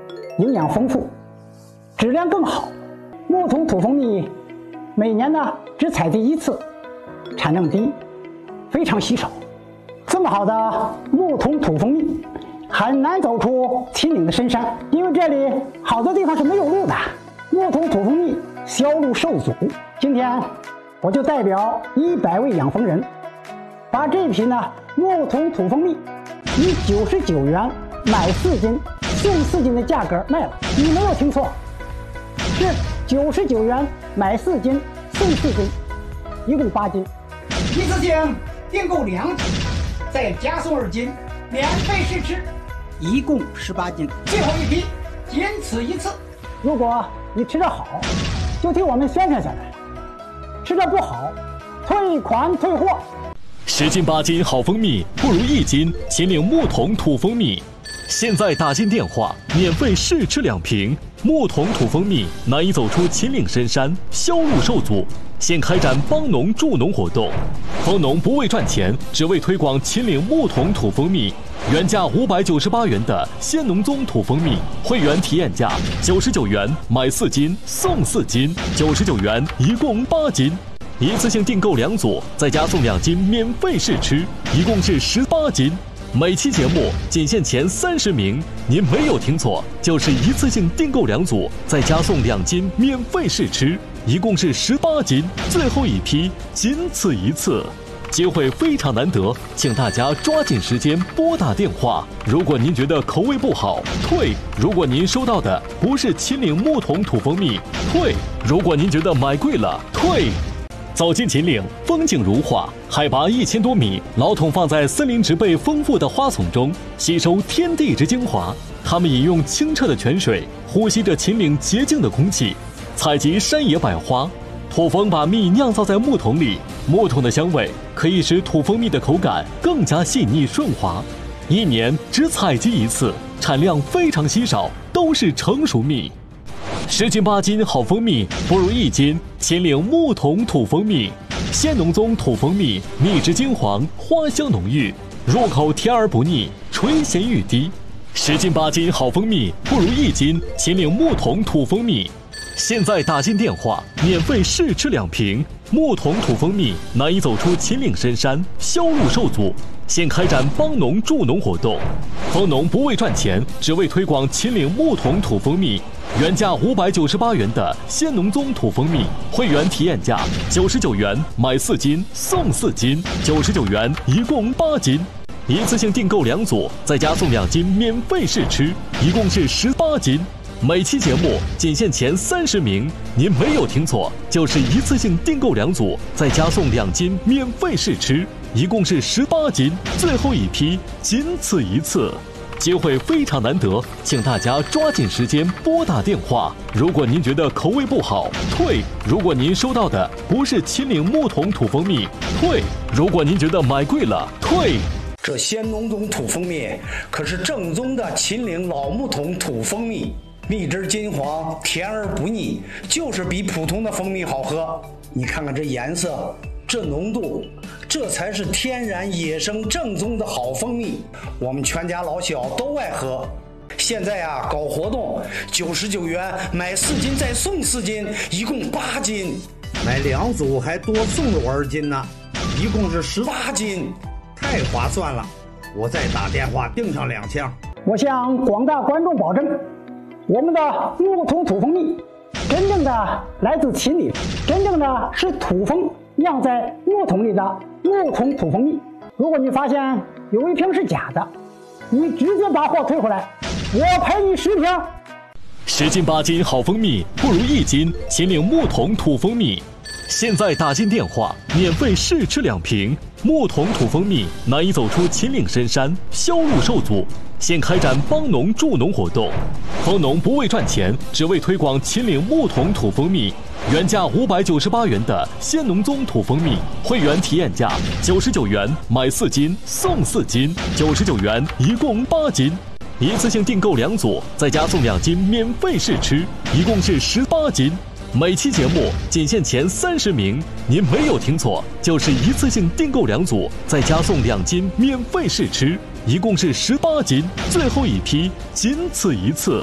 营养丰富，质量更好。木桶土蜂蜜每年呢只采集一次，产量低，非常稀少。这么好的木桶土蜂蜜很难走出秦岭的深山，因为这里好多地方是没有路的。木桶土蜂蜜销路受阻，今天我就代表100位养蜂人，把这批呢木桶土蜂蜜以99元买4斤送4斤的价格卖了。你没有听错，是99元买4斤送4斤，一共8斤，一次性订购2斤，再加送2斤，免费试吃，一共18斤，最后一批仅此一次。如果你吃得好，就替我们宣传下来；吃得不好，退款退货。 10斤8斤好蜂蜜不如1斤秦岭木桶土蜂蜜。现在打进电话，免费试吃2瓶。木桶土蜂蜜难以走出秦岭深山，销路受阻。现开展帮农助农活动，蜂农不为赚钱，只为推广秦岭木桶土蜂蜜。原价598元的鲜农宗土蜂蜜，会员体验价99元买4斤送4斤，99元一共8斤。一次性订购2组，再加送2斤免费试吃，一共是18斤。每期节目仅限前30名，您没有听错，就是一次性订购2组，再加送2斤免费试吃，一共是18斤，最后一批仅此一次。机会非常难得，请大家抓紧时间拨打电话。如果您觉得口味不好，退；如果您收到的不是秦岭木桶土蜂蜜，退；如果您觉得买贵了，退。走进秦岭，风景如画，海拔1000多米，老桶放在森林植被丰富的花丛中，吸收天地之精华。它们饮用清澈的泉水，呼吸着秦岭洁净的空气，采集山野百花。土蜂把蜜酿造在木桶里，木桶的香味可以使土蜂蜜的口感更加细腻顺滑。1年只采集1次，产量非常稀少，都是成熟蜜。10斤8斤好蜂蜜不如1斤秦岭木桶土蜂蜜。鲜农宗土蜂蜜，蜜质金黄，花香浓郁，入口甜而不腻，垂涎欲滴。10斤8斤好蜂蜜不如1斤秦岭木桶土蜂蜜。现在打进电话，免费试吃2瓶。木桶土蜂蜜难以走出秦岭深山，销路受阻。现开展帮农助农活动，蜂农不为赚钱，只为推广秦岭木桶土蜂蜜。原价598元的鲜农宗土蜂蜜，会员体验价99元买4斤送4斤，99元一共8斤。一次性订购2组，再加送2斤免费试吃，一共是18斤。每期节目仅限前30名，您没有听错，就是一次性订购2组，再加送2斤免费试吃，一共是18斤，最后一批仅此一次。机会非常难得，请大家抓紧时间拨打电话。如果您觉得口味不好，退；如果您收到的不是秦岭木桶土蜂蜜，退；如果您觉得买贵了，退。 这鲜农宗土蜂蜜可是正宗的秦岭老木桶土蜂蜜，蜜汁金黄，甜而不腻，就是比普通的蜂蜜好喝。你看看这颜色，这浓度，这才是天然野生正宗的好蜂蜜，我们全家老小都爱喝。现在啊搞活动，99元买4斤再送4斤，一共8斤， 买2组还多送了我2斤呢，一共是18斤，太划算了！我再打电话订上2箱。 我向广大观众保证，我们的木桶土蜂蜜真正的来自秦岭，真正的是土蜂酿在木桶里的木桶土蜂蜜。如果你发现有一瓶是假的，你直接把货退回来，我赔你10瓶。 10斤8斤好蜂蜜不如1斤秦岭木桶土蜂蜜。现在打进电话，免费试吃2瓶。木桶土蜂蜜难以走出秦岭深山，销路受阻。现开展帮农助农活动，蜂农不为赚钱，只为推广秦岭木桶土蜂蜜。原价598元的鲜农宗土蜂蜜，会员体验价99元买4斤送4斤，99元一共8斤。一次性订购2组，再加送2斤免费试吃，一共是18斤。每期节目仅限前30名，您没有听错，就是一次性订购2组，再加送2斤免费试吃，一共是18斤，最后一批仅此一次。